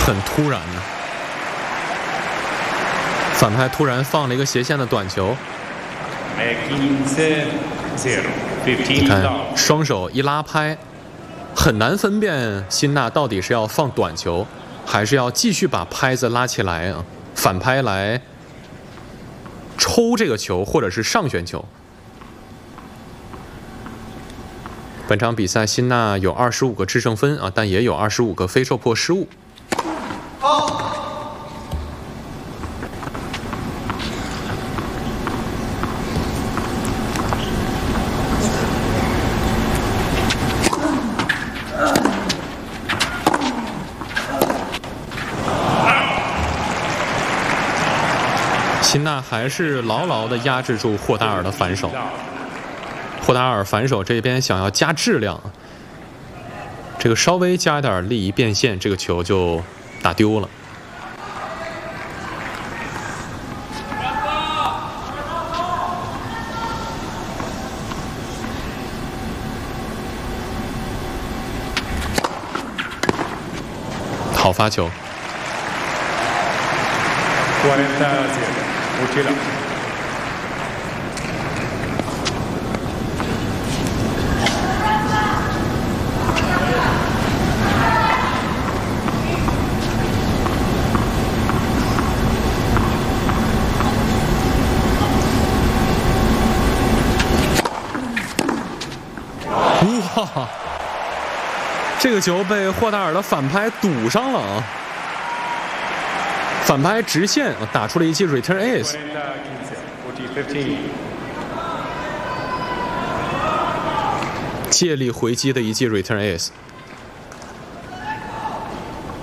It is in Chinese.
很突然呢。反拍突然放了一个斜线的短球，你看双手一拉拍，很难分辨辛纳到底是要放短球，还是要继续把拍子拉起来啊，反拍来抽这个球，或者是上旋球。本场比赛辛纳有25个制胜分啊，但也有25个非受迫失误。辛纳还是牢牢地压制住霍达尔的反手。霍达尔反手这边想要加质量，这个稍微加点力一变线，这个球就打丢了。好发球。哇！这个球被霍达尔的反拍堵上了啊！反拍直线打出了一记 return ace。借力回击的一记 return ace。